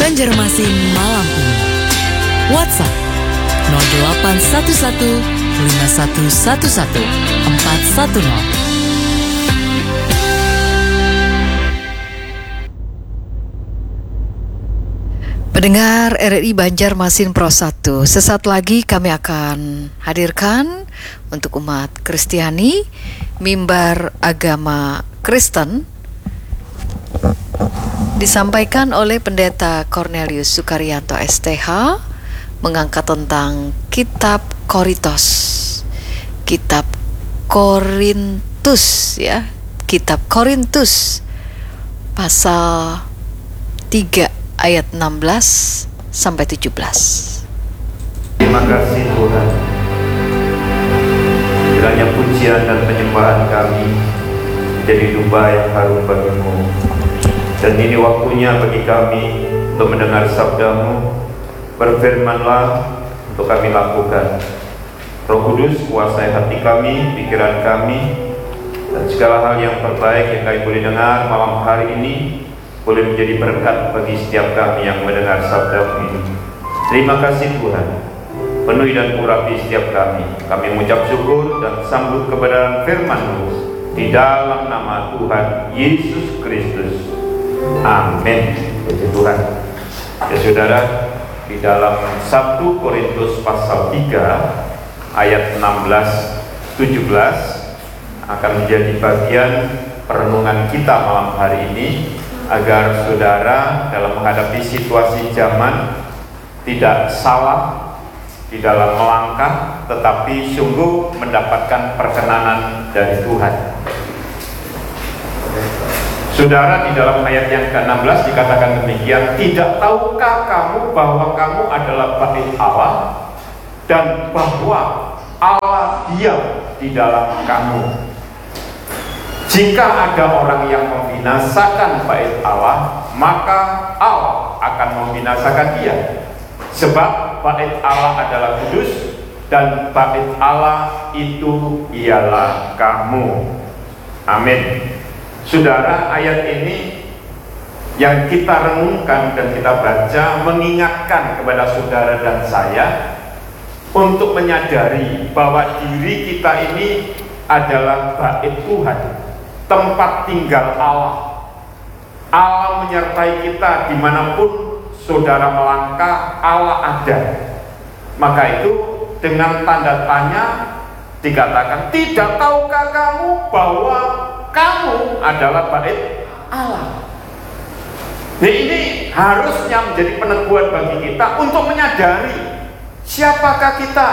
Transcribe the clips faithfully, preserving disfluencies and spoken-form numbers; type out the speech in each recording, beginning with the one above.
Banjarmasin Malam Ungu. WhatsApp nol delapan satu satu lima satu satu satu empat satu nol. Pendengar R R I Banjarmasin Pro satu, sesaat lagi kami akan hadirkan untuk umat Kristiani mimbar agama Kristen disampaikan oleh Pendeta Cornelius Sukaryanto S T H, mengangkat tentang Kitab Korintus, Kitab Korintus ya, Kitab Korintus pasal tiga ayat enam belas sampai tujuh belas. Terima kasih Tuhan. Kiranya pujian dan penyembahan kami jadi duba yang harum bagi-Mu. Dan ini waktunya bagi kami untuk mendengar sabda-Mu. Berfirmanlah untuk kami lakukan. Roh Kudus kuasai hati kami, pikiran kami, dan segala hal yang terbaik yang kami boleh dengar malam hari ini boleh menjadi berkat bagi setiap kami yang mendengar sabda ini. Terima kasih Tuhan. Penuhi dan urapi setiap kami. Kami mengucap syukur dan sambut kebenaran firman-Mu di dalam nama Tuhan Yesus Kristus. Amin. Puji Tuhan. Ya saudara, di dalam satu Korintus pasal tiga ayat enam belas tujuh belas akan menjadi bagian perenungan kita malam hari ini, agar saudara dalam menghadapi situasi zaman tidak salah di dalam melangkah, tetapi sungguh mendapatkan perkenanan dari Tuhan. Saudara, di dalam ayat yang ke enam belas dikatakan demikian, tidak tahukah kamu bahwa kamu adalah bait Allah dan bahwa Allah diam di dalam kamu? Jika ada orang yang membinasakan bait Allah, maka Allah akan membinasakan dia. Sebab bait Allah adalah kudus, dan bait Allah itu ialah kamu. Amin. Saudara, ayat ini yang kita renungkan dan kita baca mengingatkan kepada saudara dan saya untuk menyadari bahwa diri kita ini adalah bait Tuhan, tempat tinggal Allah. Allah menyertai kita dimanapun saudara melangkah, Allah ada. Maka itu dengan tanda tanya dikatakan, tidak tahukah kamu bahwa kamu adalah bait Allah? Nah, ini harusnya menjadi peneguhan bagi kita untuk menyadari siapakah kita.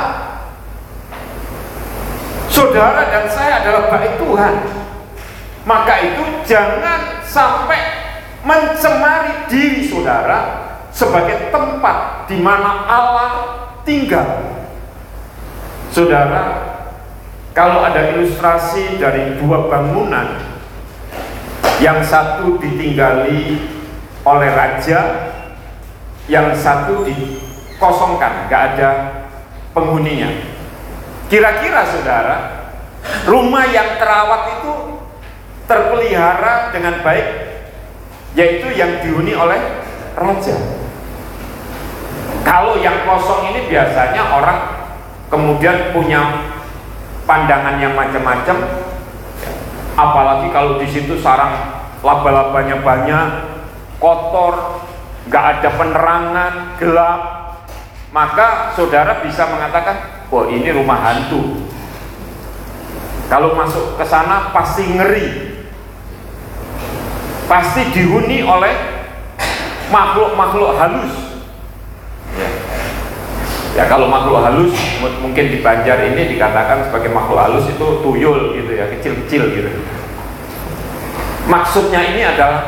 Saudara dan saya adalah bait Tuhan. Maka itu jangan sampai mencemari diri saudara sebagai tempat di mana Allah tinggal. Saudara, kalau ada ilustrasi dari dua bangunan, yang satu ditinggali oleh raja, yang satu dikosongkan, gak ada penghuninya. Kira-kira saudara, rumah yang terawat itu terpelihara dengan baik, yaitu yang dihuni oleh raja. Kalau yang kosong ini biasanya orang kemudian punya pandangan yang macam-macam, apalagi kalau di situ sarang laba-labanya banyak, kotor, nggak ada penerangan, gelap, maka saudara bisa mengatakan, wah ini rumah hantu. Kalau masuk ke sana pasti ngeri, pasti dihuni oleh makhluk-makhluk halus. Ya. Ya, kalau makhluk halus mungkin di Banjar ini dikatakan sebagai makhluk halus itu tuyul gitu ya, kecil-kecil gitu. Maksudnya ini adalah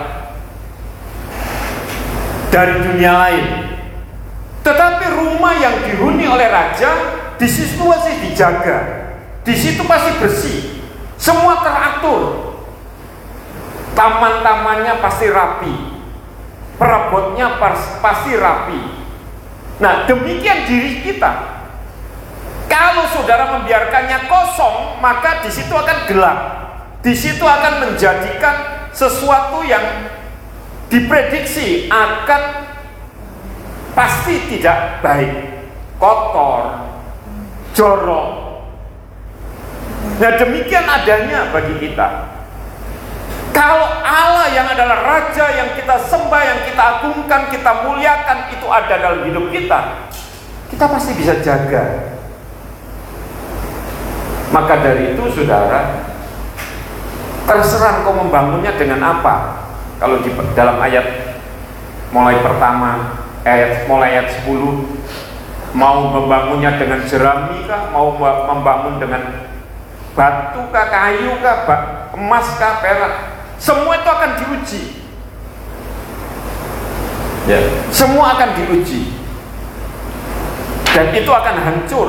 dari dunia lain. Tetapi rumah yang dihuni oleh raja di situ masih dijaga, di situ pasti bersih, semua teratur, taman-tamannya pasti rapi, perabotnya pasti rapi. Nah, demikian diri kita. Kalau saudara membiarkannya kosong, maka di situ akan gelap. Di situ akan menjadikan sesuatu yang diprediksi akan pasti tidak baik, kotor, jorok. Nah, demikian adanya bagi kita. Kalau Allah yang adalah Raja yang kita sembah, yang kita agungkan, kita muliakan, itu ada dalam hidup kita, kita pasti bisa jaga. Maka dari itu, saudara, terserah kau membangunnya dengan apa. Kalau di dalam ayat mulai pertama, ayat mulai ayat sepuluh, mau membangunnya dengan jerami kah, mau membangun dengan batu kah, kayu kah, emas kah, perak, semua itu akan diuji. Ya, semua akan diuji. Dan itu akan hancur.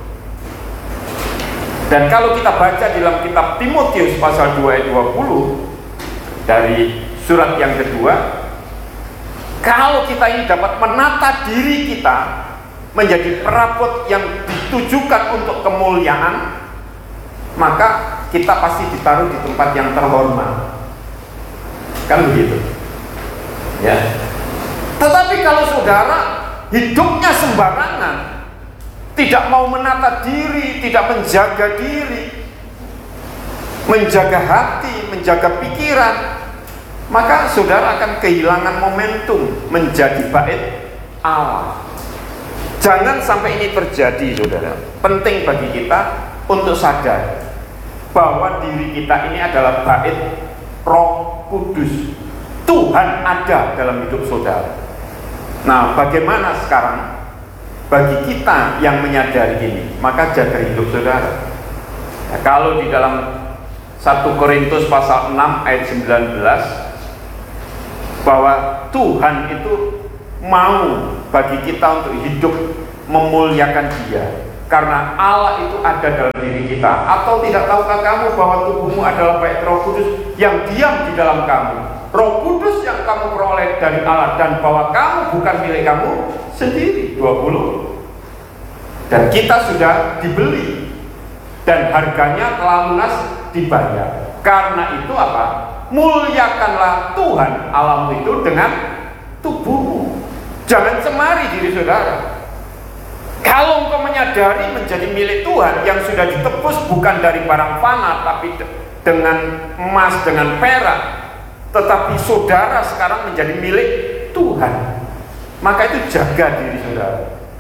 Dan kalau kita baca di dalam kitab Timotius pasal dua ayat dua puluh dari surat yang kedua, kalau kita ini dapat menata diri kita menjadi perabot yang ditujukan untuk kemuliaan, maka kita pasti ditaruh di tempat yang terhormat. Kan begitu. Ya. Tetapi kalau saudara hidupnya sembarangan, tidak mau menata diri, tidak menjaga diri, menjaga hati, menjaga pikiran, maka saudara akan kehilangan momentum menjadi bait Allah. Jangan sampai ini terjadi, saudara. Penting bagi kita untuk sadar bahwa diri kita ini adalah bait Roh Kudus. Tuhan ada dalam hidup saudara. Nah, bagaimana sekarang bagi kita yang menyadari ini? Maka jaga hidup saudara. Nah, kalau di dalam satu Korintus pasal enam ayat sembilan belas, bahwa Tuhan itu mau bagi kita untuk hidup memuliakan Dia, karena Allah itu ada dalam diri kita. Atau tidak tahukah kamu bahwa tubuhmu adalah bait Roh Kudus yang diam di dalam kamu, Roh Kudus yang kamu peroleh dari Allah, dan bahwa kamu bukan milik kamu sendiri. Dua puluh. Dan kita sudah dibeli dan harganya telah lunas dibayar. Karena itu apa? Muliakanlah Tuhan Allahmu itu dengan tubuhmu. Jangan cemari diri saudara. Kalau engkau menyadari menjadi milik Tuhan yang sudah ditebus bukan dari barang fana, tapi dengan emas, dengan perak, tetapi saudara sekarang menjadi milik Tuhan, maka itu jaga diri saudara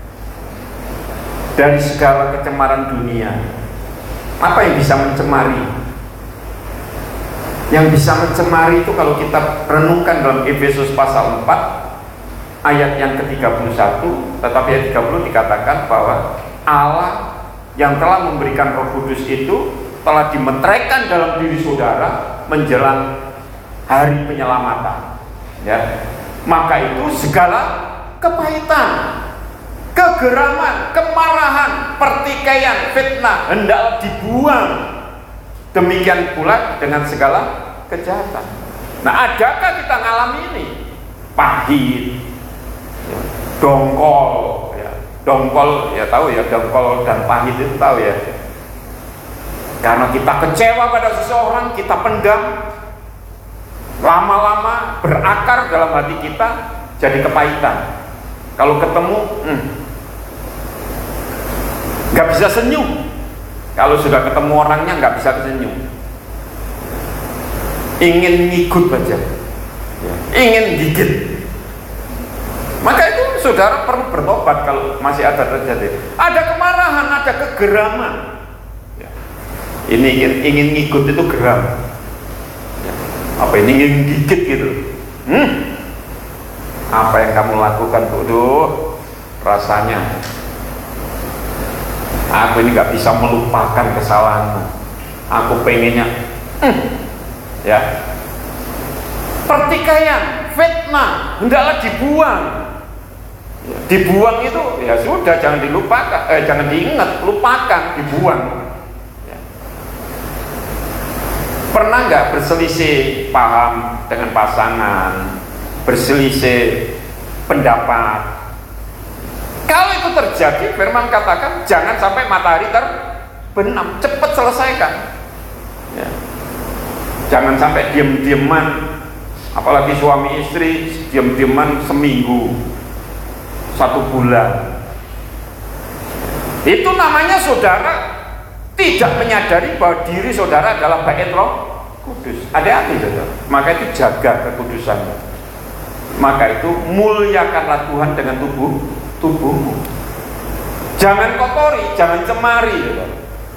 dari segala kecemaran dunia. Apa yang bisa mencemari? Yang bisa mencemari itu kalau kita renungkan dalam Efesus pasal empat ayat yang ke tiga puluh satu, tetapi ayat tiga puluh dikatakan bahwa Allah yang telah memberikan Roh Kudus itu telah dimeteraikan dalam diri saudara menjelang hari penyelamatan. Ya. Maka itu segala kepahitan, kegeraman, kemarahan, pertikaian, fitnah hendak dibuang. Demikian pula dengan segala kejahatan. Nah, adakah kita ngalami ini? Pahit, ya, dongkol, ya, dongkol, ya tahu ya, dongkol dan pahit itu tahu ya. Karena kita kecewa pada seseorang, kita pendam, lama-lama berakar dalam hati kita jadi kepahitan. Kalau ketemu, hmm, nggak bisa senyum. Kalau sudah ketemu orangnya nggak bisa senyum. Ingin ngikut aja, ya, ingin gigit. Maka itu saudara perlu bertobat kalau masih ada terjadi. Ada kemarahan, ada kegeraman. Ya. Ini ingin, ingin ngikut itu geram. Ya. Apa ini ingin gigit gitu? Hmm. Apa yang kamu lakukan tuh? Duh, rasanya aku ini gak bisa melupakan kesalahanmu. Aku pengennya hmm, ya. Pertikaian, fitnah hendaklah dibuang. Ya, dibuang itu ya sudah, jangan dilupakan, eh, jangan diingat, lupakan, dibuang. Ya. Pernah nggak berselisih paham dengan pasangan, berselisih pendapat? Kalau itu terjadi, firman katakan jangan sampai matahari terbenam, cepat selesaikan. Ya. Jangan sampai diam-diaman, apalagi suami istri diam-diaman seminggu, satu bulan. Itu namanya saudara tidak menyadari bahwa diri saudara adalah bait Roh Kudus. Hati-hati saudara. Maka itu jaga kekudusannya. Maka itu muliakanlah Tuhan dengan tubuh tubuhmu. Jangan kotori, jangan cemari saudara.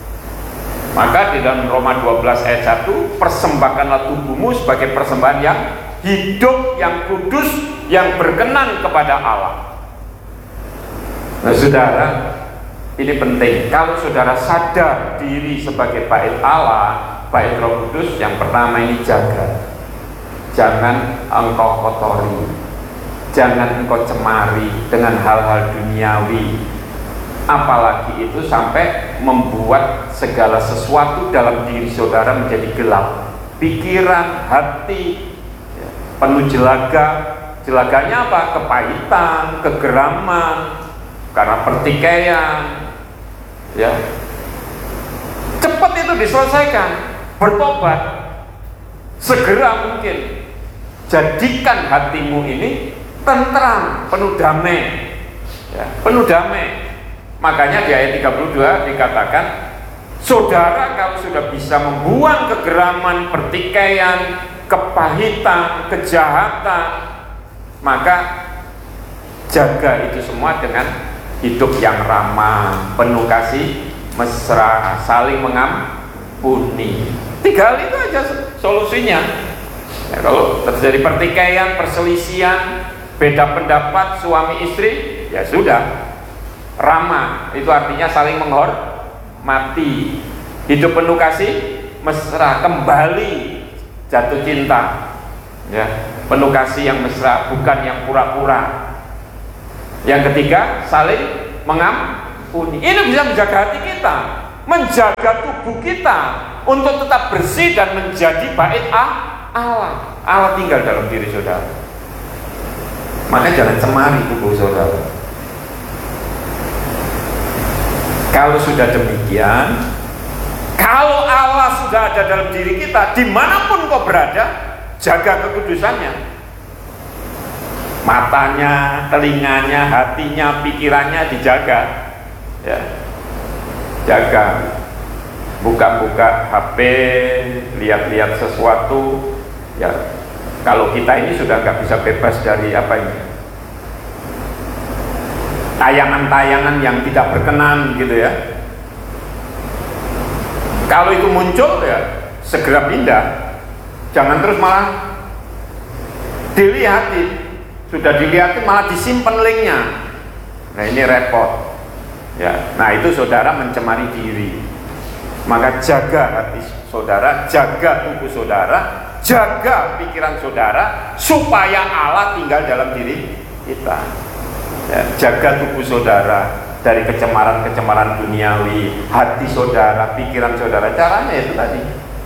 Maka di dalam Roma dua belas ayat satu, persembahkanlah tubuhmu sebagai persembahan yang hidup, yang kudus, yang berkenan kepada Allah. Nah saudara, ini penting. Kalau saudara sadar diri sebagai bait Allah, bait Roh Kudus, yang pertama ini jaga. Jangan engkau kotori, jangan engkau cemari dengan hal-hal duniawi. Apalagi itu sampai membuat segala sesuatu dalam diri saudara menjadi gelap. Pikiran, hati ya, penuh jelaga. Jelaganya apa? Kepahitan, kegeraman, karena pertikaian. Ya, cepat itu diselesaikan. Bertobat segera mungkin. Jadikan hatimu ini tentram, penuh damai, ya, penuh damai. Makanya di ayat tiga puluh dua dikatakan, saudara kalau sudah bisa membuang kegeraman, pertikaian, kepahitan, kejahatan, maka jaga itu semua dengan hidup yang ramah, penuh kasih, mesra, saling mengampuni. Tiga hal itu aja solusinya. Ya, kalau terjadi pertikaian, perselisihan, beda pendapat suami istri, ya sudah, ramah, itu artinya saling menghormati, hidup penuh kasih, mesra, kembali jatuh cinta, ya, penuh kasih yang mesra, bukan yang pura-pura. Yang ketiga, saling mengampuni. Ini bisa menjaga hati kita, menjaga tubuh kita untuk tetap bersih dan menjadi bait Allah. Allah tinggal dalam diri saudara. Maka jangan cemari tubuh saudara. Kalau sudah demikian, kalau Allah sudah ada dalam diri kita, dimanapun kau berada, jaga kekudusannya. Matanya, telinganya, hatinya, pikirannya dijaga, ya. Jaga. Buka-buka H P, lihat-lihat sesuatu, ya. Kalau kita ini sudah nggak bisa bebas dari apa ini, tayangan-tayangan yang tidak berkenan gitu ya. Kalau itu muncul ya segera pindah, jangan terus malah dilihatin. Sudah dilihatin malah disimpan linknya. Nah ini repot ya. Nah itu saudara mencemari diri. Maka jaga hati saudara, jaga tubuh saudara, jaga pikiran saudara, supaya Allah tinggal dalam diri kita. Ya, jaga tubuh saudara dari kecemaran-kecemaran duniawi, hati saudara, pikiran saudara. Caranya itu tadi,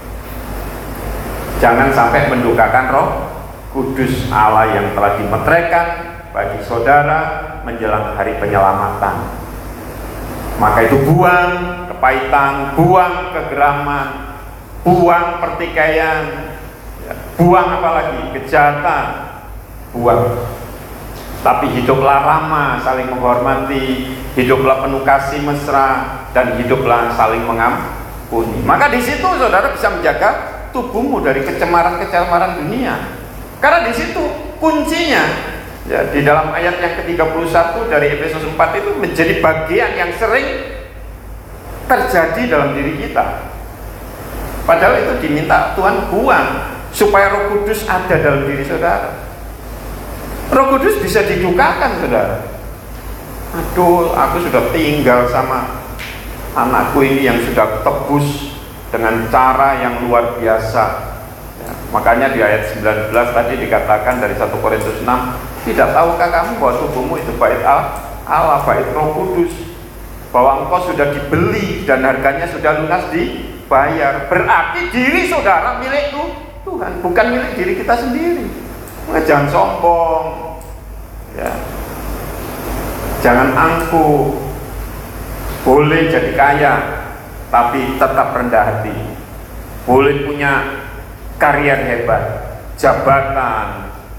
jangan sampai mendukakan Roh Kudus Allah yang telah dimeteraikan bagi saudara menjelang hari penyelamatan. Maka itu buang kepahitan, buang kegeraman, buang pertikaian, ya, buang apalagi kejahatan, buang. Tapi hiduplah ramah, saling menghormati, hiduplah penuh kasih mesra, dan hiduplah saling mengampuni. Maka di situ saudara bisa menjaga tubuhmu dari kecemaran-kecemaran dunia. Karena di situ kuncinya, ya, di dalam ayat yang ke tiga puluh satu dari Efesus empat itu menjadi bagian yang sering terjadi dalam diri kita. Padahal itu diminta Tuhan buang supaya Roh Kudus ada dalam diri saudara. Roh Kudus bisa didukakan saudara. Aduh, aku sudah tinggal sama anakku ini yang sudah tebus dengan cara yang luar biasa. Ya, makanya di ayat sembilan belas tadi dikatakan dari satu Korintus enam, tidak tahukah kamu bahwa tubuhmu itu bait Allah, bait Roh Kudus, bahwa engkau sudah dibeli dan harganya sudah lunas dibayar. Berarti diri saudara milik Tuhan, bukan milik diri kita sendiri. Jangan sombong, ya. Jangan angkuh. Boleh jadi kaya, tapi tetap rendah hati. Boleh punya karier hebat, jabatan,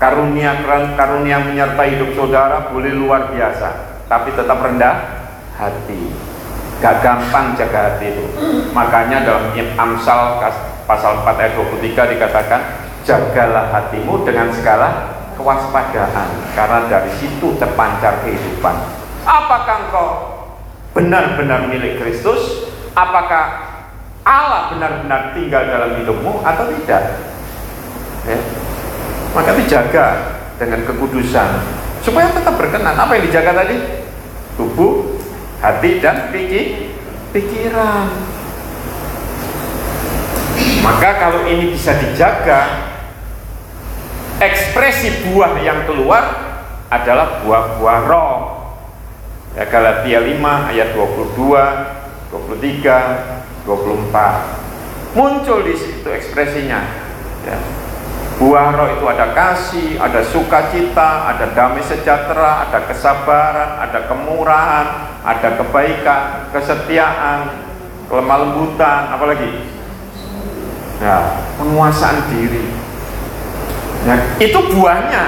Karunia karunia menyertai hidup saudara boleh luar biasa, tapi tetap rendah hati. Gak gampang jaga hati itu. Makanya dalam Amsal pasal empat ayat dua puluh tiga dikatakan, jagalah hatimu dengan segala kewaspadaan, karena dari situ terpancar kehidupan. Apakah engkau benar-benar milik Kristus? Apakah Allah benar-benar tinggal dalam hidupmu atau tidak? Ya. Maka dijaga dengan kekudusan supaya tetap berkenan. Apa yang dijaga tadi? Tubuh, hati, dan pikir, pikiran. Maka kalau ini bisa dijaga, ekspresi buah yang keluar adalah buah-buah roh. Ya, Galatia lima ayat dua puluh dua, dua puluh tiga, dua puluh empat. Muncul di situ ekspresinya. Ya. Buah roh itu ada kasih, ada sukacita, ada damai sejahtera, ada kesabaran, ada kemurahan, ada kebaikan, kesetiaan, kelemah lembutan, apalagi? Ya, penguasaan diri. Ya, itu buahnya.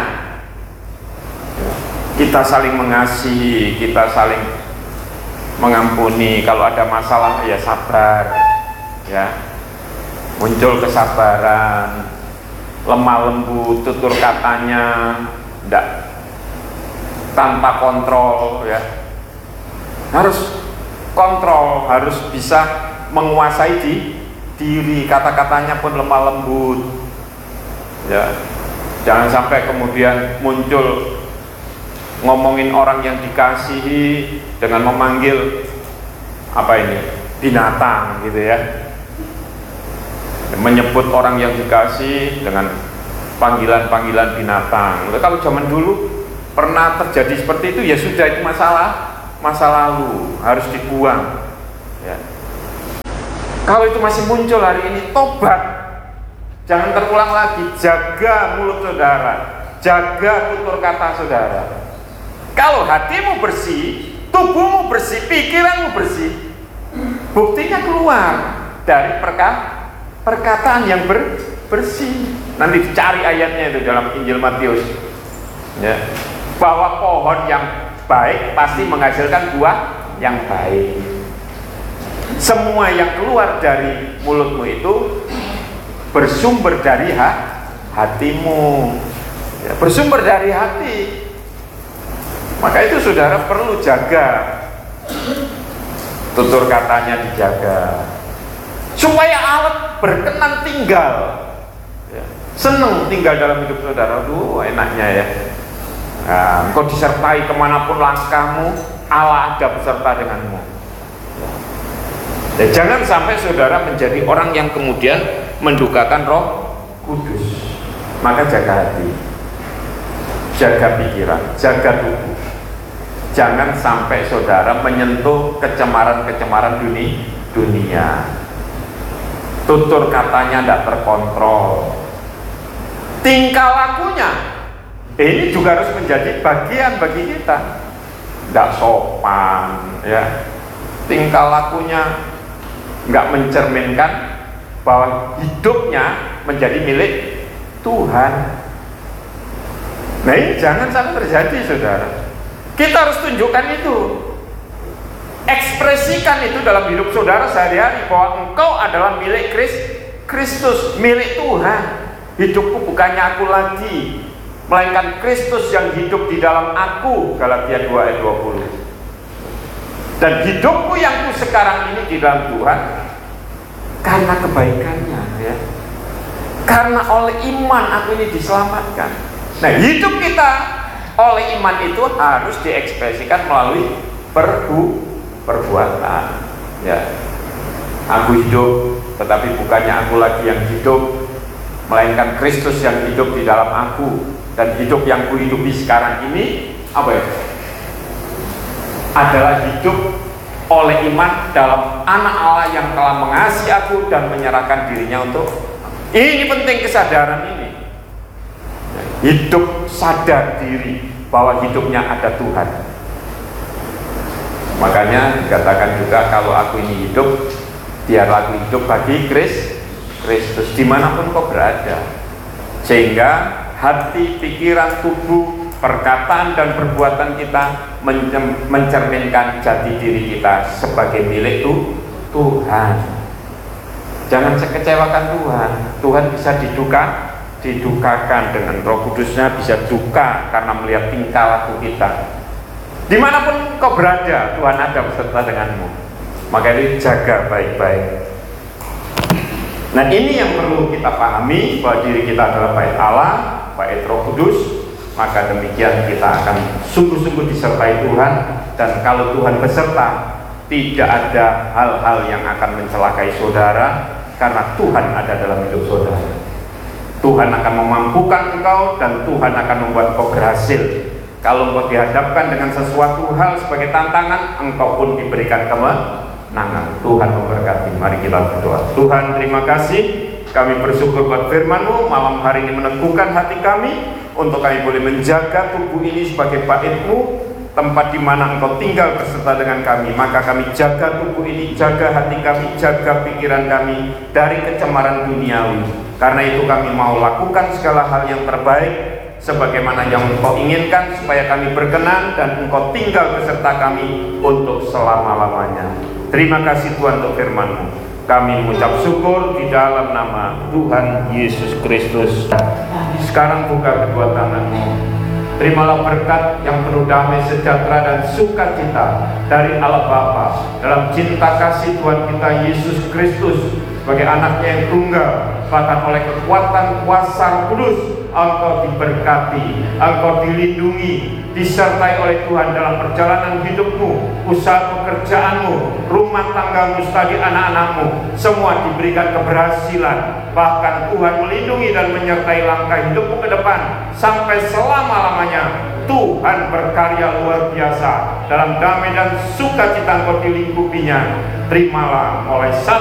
Kita saling mengasihi, kita saling mengampuni. Kalau ada masalah ya sabar. Ya. Muncul kesabaran, lemah lembut, tutur katanya tidak tanpa kontrol, ya. Harus kontrol, harus bisa menguasai di diri, kata-katanya pun lemah lembut, ya. Jangan sampai kemudian muncul ngomongin orang yang dikasihi dengan memanggil apa ini, binatang gitu ya, menyebut orang yang dikasih dengan panggilan-panggilan binatang. Kalau zaman dulu pernah terjadi seperti itu, ya sudah, itu masalah masa lalu, harus dibuang, ya. Kalau itu masih muncul hari ini, tobat, jangan terulang lagi. Jaga mulut saudara, jaga tutur kata saudara. Kalau hatimu bersih, tubuhmu bersih, pikiranmu bersih, buktinya keluar dari perkara perkataan yang ber, bersih. Nanti dicari ayatnya itu dalam Injil Matius, ya, bahwa pohon yang baik pasti menghasilkan buah yang baik. Semua yang keluar dari mulutmu itu bersumber dari hatimu, ya, bersumber dari hati. Maka itu saudara perlu jaga, tutur katanya dijaga, supaya Allah berkenan tinggal, ya. Senang tinggal dalam hidup saudara. Aduh, enaknya ya. Nah, engkau disertai kemanapun langkahmu, Allah ada beserta denganmu. Ya, jangan sampai saudara menjadi orang yang kemudian mendukakan Roh Kudus. Maka jaga hati, jaga pikiran, jaga tubuh. Jangan sampai saudara menyentuh kecemaran-kecemaran dunia, dunia. Tutur katanya tidak terkontrol. Tingkah lakunya ini juga harus menjadi bagian bagi kita. Tidak sopan, ya. Tingkah lakunya nggak mencerminkan bahwa hidupnya menjadi milik Tuhan. Nah, ini jangan sampai terjadi, saudara. Kita harus tunjukkan itu, ekspresikan itu dalam hidup saudara sehari-hari, bahwa engkau adalah milik Kristus, milik Tuhan. Hidupku bukannya aku lagi, melainkan Kristus yang hidup di dalam aku, Galatia dua ayat dua puluh. Dan hidupku yang ku sekarang ini di dalam Tuhan karena kebaikannya, ya. Karena oleh iman aku ini diselamatkan. Nah, hidup kita oleh iman itu harus diekspresikan melalui perbu perbuatan, ya. Aku hidup, tetapi bukannya aku lagi yang hidup, melainkan Kristus yang hidup di dalam aku. Dan hidup yang kuhidupi sekarang ini apa ya? Adalah hidup oleh iman dalam Anak Allah yang telah mengasihi aku dan menyerahkan dirinya untuk. Ini penting kesadaran ini. Hidup sadar diri bahwa hidupnya ada Tuhan. Makanya dikatakan juga, kalau aku ini hidup, biarlah aku hidup bagi Kristus, dimanapun kau berada. Sehingga hati, pikiran, tubuh, perkataan dan perbuatan kita mencerminkan jati diri kita sebagai milik tu, Tuhan. Jangan kecewakan Tuhan. Tuhan bisa diduka, didukakan dengan Roh Kudusnya, bisa duka karena melihat tingkah laku kita. Dimanapun kau berada, Tuhan ada beserta denganmu. Maka itu jaga baik-baik. Nah, ini yang perlu kita pahami, bahwa diri kita adalah bait Allah, bait Roh Kudus. Maka demikian kita akan sungguh-sungguh disertai Tuhan. Dan kalau Tuhan beserta, tidak ada hal-hal yang akan mencelakai saudara, karena Tuhan ada dalam hidup saudara. Tuhan akan memampukan engkau, dan Tuhan akan membuat engkau berhasil. Kalau engkau dihadapkan dengan sesuatu hal sebagai tantangan, engkau pun diberikan kemenangan. Tuhan memberkati. Mari kita berdoa. Tuhan, terima kasih. Kami bersyukur buat firman-Mu malam hari ini meneguhkan hati kami untuk kami boleh menjaga tubuh ini sebagai bait-Mu, tempat di mana Engkau tinggal beserta dengan kami. Maka kami jaga tubuh ini, jaga hati kami, jaga pikiran kami dari kecemaran duniawi. Karena itu kami mau lakukan segala hal yang terbaik sebagaimana yang Engkau inginkan, supaya kami berkenan dan Engkau tinggal beserta kami untuk selama-lamanya. Terima kasih Tuhan untuk firman-Mu. Kami mengucap syukur di dalam nama Tuhan Yesus Kristus. Sekarang buka kedua tanganmu. Terimalah berkat yang penuh damai, sejahtera dan sukacita dari Allah Bapa dalam cinta kasih Tuhan kita Yesus Kristus sebagai anaknya yang tunggal. Bahkan oleh kekuatan kuasa kudus engkau diberkati, engkau dilindungi, disertai oleh Tuhan dalam perjalanan hidupmu, usaha pekerjaanmu, rumah tanggamu, studi anak-anakmu, semua diberikan keberhasilan. Bahkan Tuhan melindungi dan menyertai langkah hidupmu ke depan sampai selama-lamanya. Tuhan berkarya luar biasa dalam damai dan sukacita engkau dilingkupinya. Terimalah mulai saat